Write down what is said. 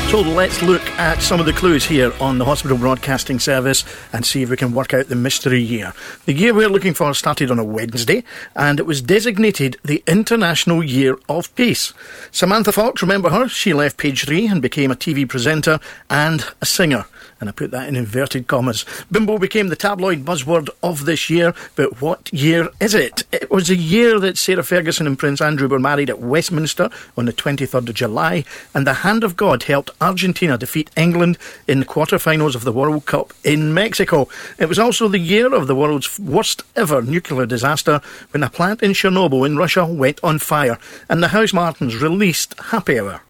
So let's look at some of the clues here on the Hospital Broadcasting Service and see if we can work out the mystery year. The year we're looking for started on a Wednesday, and it was designated the International Year of Peace. Samantha Fox, remember her? She left Page 3 and became a TV presenter and a singer. And I put that in inverted commas. Bimbo became the tabloid buzzword of this year, but what year is it? It was the year that Sarah Ferguson and Prince Andrew were married at Westminster on the 23rd of July, and the hand of God helped Argentina defeat England in the quarter-finals of the World Cup in Mexico. It was also the year of the world's worst ever nuclear disaster when a plant in Chernobyl in Russia went on fire, and the Housemartins released Happy Hour.